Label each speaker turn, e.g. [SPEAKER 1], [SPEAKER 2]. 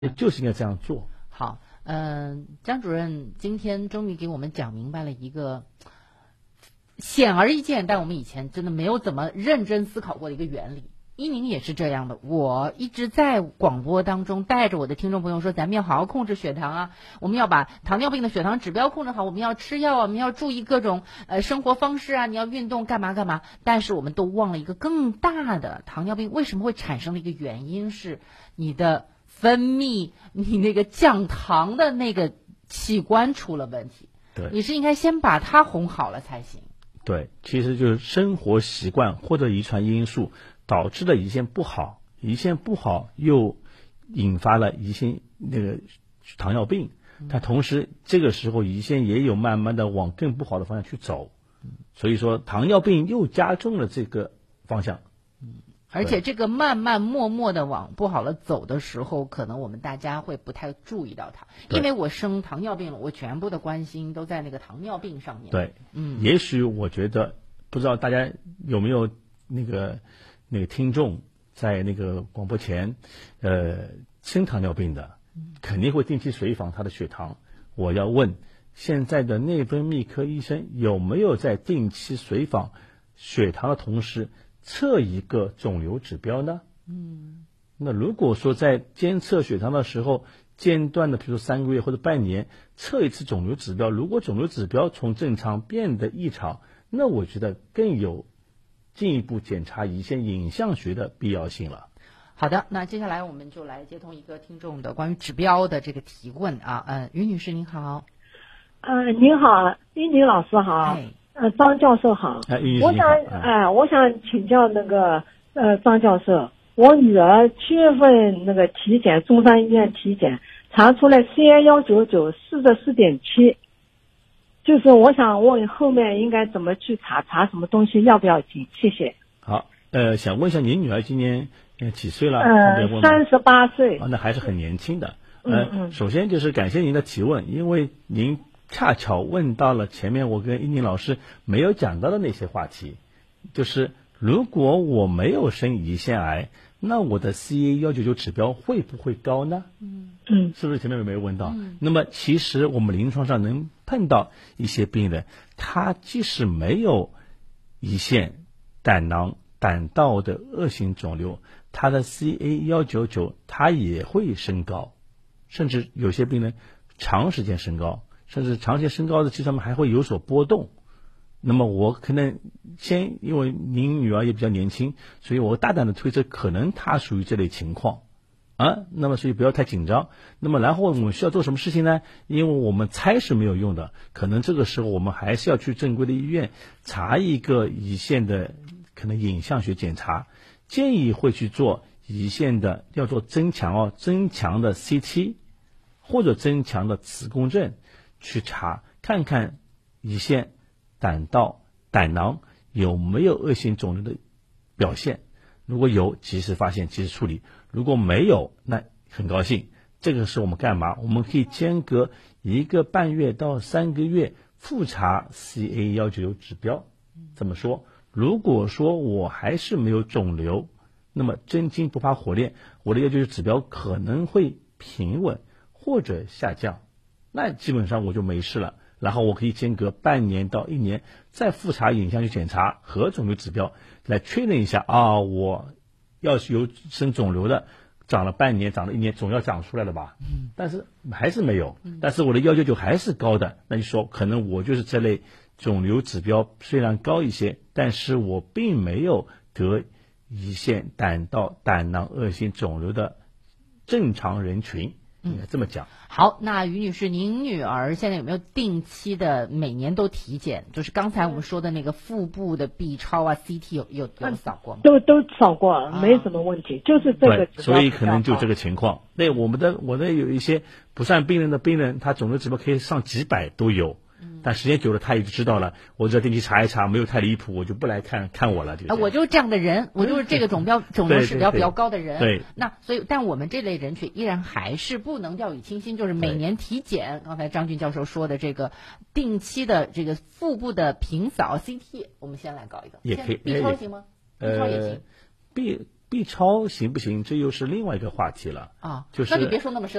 [SPEAKER 1] 就是应该这样做。
[SPEAKER 2] 好，张主任今天终于给我们讲明白了一个显而易见，但我们以前真的没有怎么认真思考过的一个原理。一宁也是这样的，我一直在广播当中带着我的听众朋友说，咱们要好好控制血糖啊，我们要把糖尿病的血糖指标控制好，我们要吃药啊，我们要注意各种生活方式啊，你要运动干嘛干嘛。但是我们都忘了一个更大的，糖尿病为什么会产生的一个原因是你的分泌，你那个降糖的那个器官出了问题。
[SPEAKER 1] 对，
[SPEAKER 2] 你是应该先把它哄好了才行。
[SPEAKER 1] 对，其实就是生活习惯或者遗传因素导致的胰腺不好，胰腺不好又引发了胰腺糖尿病，但同时这个时候胰腺也有慢慢的往更不好的方向去走，所以说糖尿病又加重了这个方向。
[SPEAKER 2] 而且这个慢慢默默的往不好了走的时候，可能我们大家会不太注意到它，因为我生糖尿病了，我全部的关心都在那个糖尿病上面。
[SPEAKER 1] 对，也许我觉得不知道大家有没有那个听众在那个广播前生糖尿病的，肯定会定期随访他的血糖。我要问现在的内分泌科医生有没有在定期随访血糖的同时测一个肿瘤指标呢？那如果说在监测血糖的时候间断的，比如说3个月或者半年测一次肿瘤指标，如果肿瘤指标从正常变得异常，那我觉得更有进一步检查胰腺影像学的必要性了。
[SPEAKER 2] 好的，那接下来我们就来接通一个听众的关于指标的这个提问啊。于女士您好。
[SPEAKER 3] 您好，于宁老师好。张教授好。我想请教那个张教授，我女儿7月份那个体检，中山医院体检查出来 CA199 44.7，就是我想问后面应该怎么去查什么东西，要不要紧？谢谢。
[SPEAKER 1] 好，想问一下您女儿今年几岁了
[SPEAKER 3] ？38岁。
[SPEAKER 1] 那还是很年轻的。首先就是感谢您的提问，因为您恰巧问到了前面我跟一宁老师没有讲到的那些话题，就是如果我没有生胰腺癌，那我的 CA199 指标会不会高呢？是不是前面没有问到？那么其实我们临床上能碰到一些病人，他即使没有胰腺、胆囊、胆道的恶性肿瘤，他的 CA199 他也会升高，甚至有些病人长时间升高，甚至长期升高的基础上面还会有所波动。那么我可能因为您女儿也比较年轻，所以我大胆的推测可能她属于这类情况那么所以不要太紧张。那么然后我们需要做什么事情呢？因为我们猜是没有用的，可能这个时候我们还是要去正规的医院查一个胰腺的可能影像学检查，建议会去做胰腺的要做增强的 CT 或者增强的磁共振，去查看看胰腺、胆道、胆囊有没有恶性肿瘤的表现。如果有，及时发现及时处理；如果没有，那很高兴，这个是我们干嘛？我们可以间隔1个半月到3个月复查 CA199 指标。怎么说？如果说我还是没有肿瘤，那么真金不怕火炼，我的199指标可能会平稳或者下降，那基本上我就没事了。然后我可以间隔半年到1年再复查影像学检查和肿瘤指标，来确认一下我要是有生肿瘤的，长了半年长了1年总要长出来了吧，但是还是没有，但是我的199还是高的，那就说可能我就是这类肿瘤指标虽然高一些，但是我并没有得胰腺、胆道、胆囊恶性肿瘤的正常人群，应该这么讲。
[SPEAKER 2] 好，那于女士，您女儿现在有没有定期的每年都体检？就是刚才我们说的那个腹部的 B 超啊 CT 有扫过吗？
[SPEAKER 3] 都扫过，没什么问题，就是这个。
[SPEAKER 1] 对，所以可能就这个情况。那我的有一些不算病人的病人，他肿瘤指标可以上几百都有。但时间久了他也就知道了，我只要定期查一查，没有太离谱，我就不来看我了。
[SPEAKER 2] 我就是这样的人，我就是这个肿瘤指标比较高的人。
[SPEAKER 1] 对，
[SPEAKER 2] 那所以，但我们这类人群依然还是不能掉以轻心，就是每年体检。刚才张军教授说的这个定期的这个腹部的平扫 CT， 我们先来搞一个。
[SPEAKER 1] 也可以。
[SPEAKER 2] B 超行吗？B 超也行。
[SPEAKER 1] B 超行不行？这又是另外一个话题了
[SPEAKER 2] 啊。
[SPEAKER 1] 就是
[SPEAKER 2] 那你别说那么深。